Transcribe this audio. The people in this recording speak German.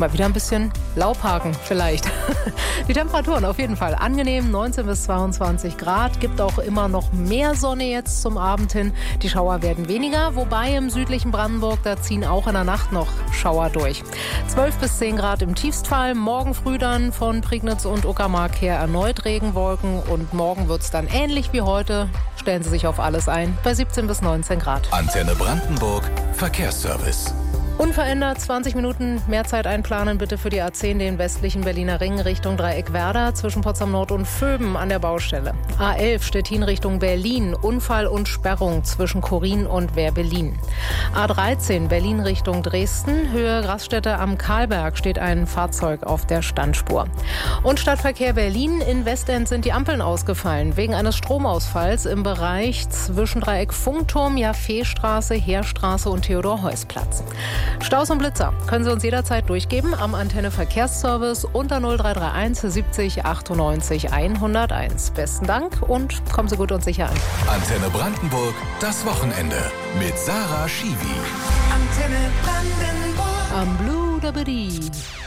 Mal wieder ein bisschen Laubhaken vielleicht. Die Temperaturen auf jeden Fall angenehm, 19 bis 22 Grad. Gibt auch immer noch mehr Sonne jetzt zum Abend hin. Die Schauer werden weniger, wobei im südlichen Brandenburg, da ziehen auch in der Nacht noch Schauer durch. 12 bis 10 Grad im Tiefstfall. Morgen früh dann von Prignitz und Uckermark her erneut Regenwolken. Und morgen wird es dann ähnlich wie heute. Stellen Sie sich auf alles ein, bei 17 bis 19 Grad. Antenne Brandenburg, Verkehrsservice. Unverändert 20 Minuten mehr Zeit einplanen bitte für die A10, den westlichen Berliner Ring Richtung Dreieck-Werder zwischen Potsdam Nord und Vöben an der Baustelle. A11 Stettin Richtung Berlin, Unfall und Sperrung zwischen Korin und Werbellin. A13 Berlin Richtung Dresden, Höhe Grasstätte am Karlberg steht ein Fahrzeug auf der Standspur. Und Stadtverkehr Berlin, in Westend sind die Ampeln ausgefallen wegen eines Stromausfalls im Bereich zwischen Dreieck Funkturm, Jaffeestraße, Heerstraße und Theodor-Heuss-Platz. Staus und Blitzer können Sie uns jederzeit durchgeben am Antenne Verkehrsservice unter 0331 70 98 101. Besten Dank und kommen Sie gut und sicher an. Antenne Brandenburg, das Wochenende mit Sarah Schiwi. Antenne Brandenburg. Am Blue Dabedi.